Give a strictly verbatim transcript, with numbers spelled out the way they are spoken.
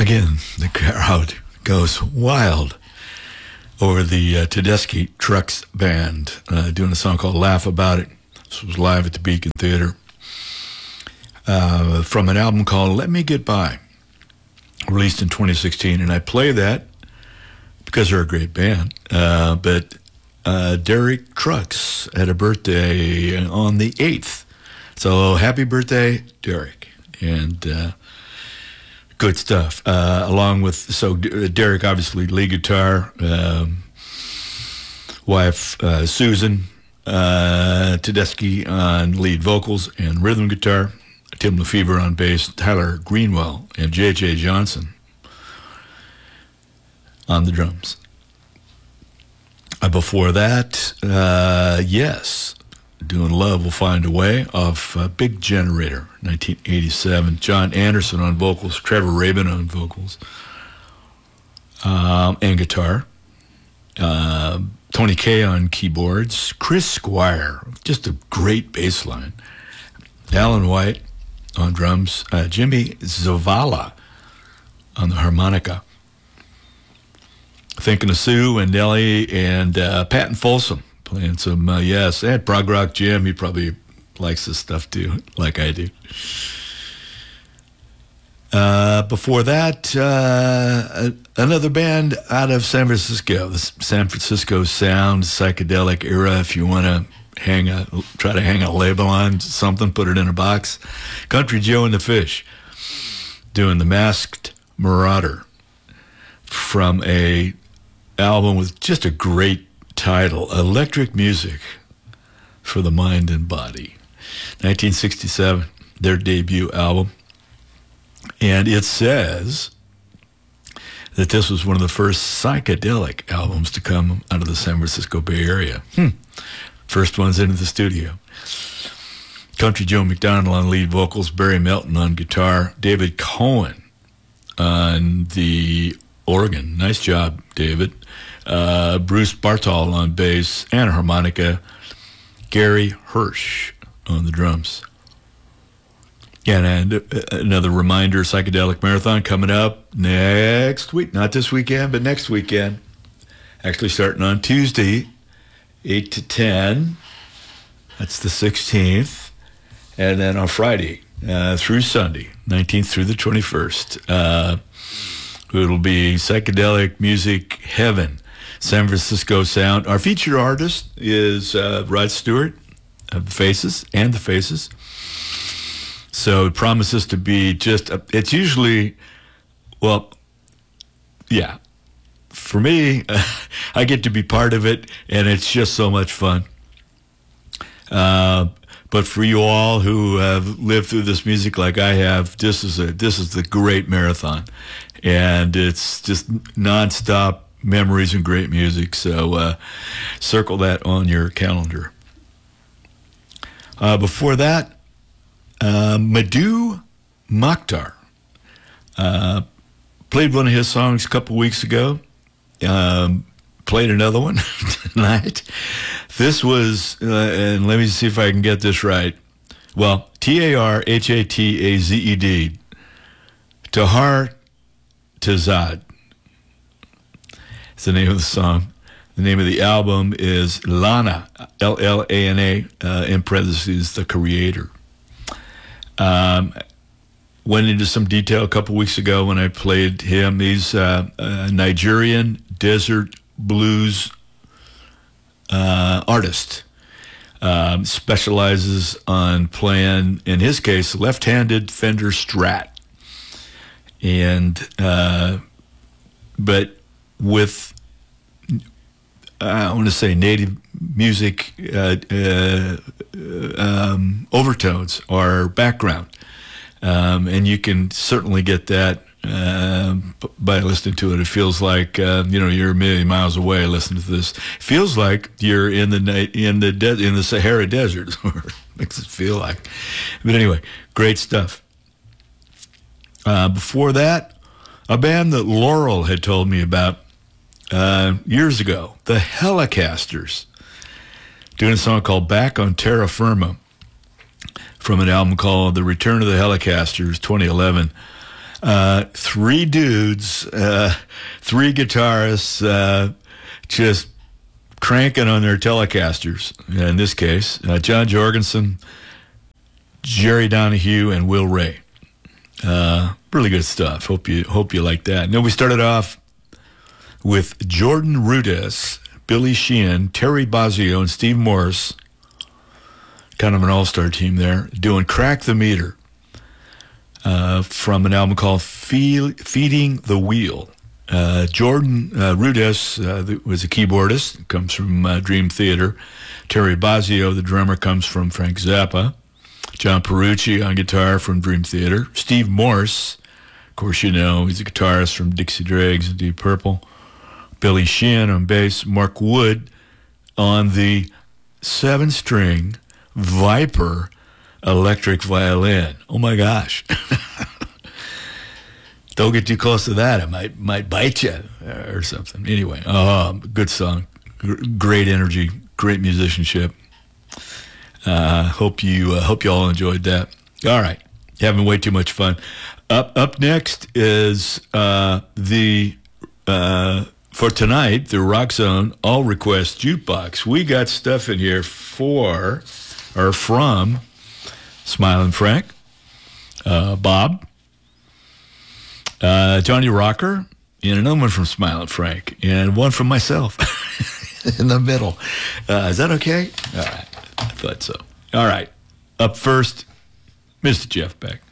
Again, the crowd goes wild over the uh, Tedeschi Trucks Band uh, doing a song called Laugh About It. This was live at the Beacon Theater uh, from an album called Let Me Get By, released in twenty sixteen. And I play that because they're a great band. Uh, but uh, Derek Trucks had a birthday on the eighth. So happy birthday, Derek. And uh, good stuff. Uh, along with, so Derek, obviously, lead guitar, um, wife, uh, Susan, uh, Tedeschi on lead vocals and rhythm guitar, Tim Lefevre on bass, Tyler Greenwell, and J J Johnson on the drums. Uh, before that, uh, yes, doing Love Will Find a Way off uh, Big Generator, nineteen eighty-seven. John Anderson on vocals, Trevor Rabin on vocals um, and guitar. Uh, Tony Kaye on keyboards. Chris Squire, just a great bass line. Alan White on drums. Uh, Jimmy Zavala on the harmonica. Thinking of Sue and Nellie and uh, Patton Folsom playing some, uh, yes, and Prog Rock Jim. He probably likes this stuff too, like I do. Uh, before that, uh, another band out of San Francisco, the San Francisco Sound psychedelic era. If you want to hang a, try to hang a label on something, put it in a box. Country Joe and the Fish doing The Masked Marauder from a album with just a great title, Electric Music for the Mind and Body. nineteen sixty-seven, their debut album. And it says that this was one of the first psychedelic albums to come out of the San Francisco Bay Area. Hmm. First ones into the studio. Country Joe McDonald on lead vocals, Barry Melton on guitar, David Cohen on the organ. Nice job, David. Uh, Bruce Bartol on bass and harmonica. Gary Hirsch on the drums. Yeah, and uh, another reminder, Psychedelic Marathon coming up next week. Not this weekend, but next weekend. Actually starting on Tuesday, eight to ten. That's the sixteenth. And then on Friday uh, through Sunday, nineteenth through the twenty-first. Uh, it'll be Psychedelic Music Heaven, San Francisco Sound. Our featured artist is uh, Rod Stewart of the Faces and the Faces. So it promises to be just, a, it's usually, well, yeah, for me, uh, I get to be part of it, and it's just so much fun. Uh, but for you all who have lived through this music like I have, this is a this is the great marathon, and it's just nonstop memories and great music. So uh, circle that on your calendar. Uh, before that, uh, Madhu Mokhtar uh, played one of his songs a couple weeks ago. Um, played another one tonight. This was, uh, and let me see if I can get this right. Well, T A R H A T A Z E D, Tahar Tazad. It's the name of the song. The name of the album is Lana, L L A N A, uh, in parentheses, the creator. Um, went into some detail a couple weeks ago when I played him. He's uh, a Nigerian desert blues uh, artist. Um, specializes on playing, in his case, left-handed Fender Strat. And, uh, but with, I want to say, native music uh, uh, um, overtones or background. Um, and you can certainly get that uh, by listening to it. It feels like, uh, you know, you're a million miles away listening to this. It feels like you're in the in the de- in the Sahara Desert. Makes it feel like. But anyway, great stuff. Uh, before that, a band that Laurel had told me about uh, years ago, the Helicasters, doing a song called Back on Terra Firma from an album called The Return of the Helicasters, twenty eleven. Uh, three dudes, uh, three guitarists, uh, just cranking on their Telecasters. In this case, uh, John Jorgensen, Jerry Donahue, and Will Ray. Uh, really good stuff. Hope you hope you like that. And then we started off with Jordan Rudess, Billy Sheehan, Terry Bozzio, and Steve Morse. Kind of an all-star team there, doing Crack the Meter uh, from an album called Feel, Feeding the Wheel. Uh, Jordan uh, Rudess uh, was a keyboardist, comes from uh, Dream Theater. Terry Bozzio, the drummer, comes from Frank Zappa. John Petrucci on guitar from Dream Theater. Steve Morse, of course you know, he's a guitarist from Dixie Dregs and Deep Purple. Billy Sheehan on bass. Mark Wood on the seven-string Viper electric violin. Oh my gosh. Don't get too close to that. It might might bite you or something. Anyway, um, good song. G- great energy. Great musicianship. Uh, hope you uh, hope you all enjoyed that. All right, having way too much fun. Up up next is uh, the uh, for tonight the Rock Zone All Request Jukebox. We got stuff in here for or from Smiling Frank, uh, Bob, uh, Johnny Rocker, and another one from Smiling Frank, and one from myself in the middle. Uh, is that okay? All right. I thought so. All right. Up first, Mister Jeff Beck.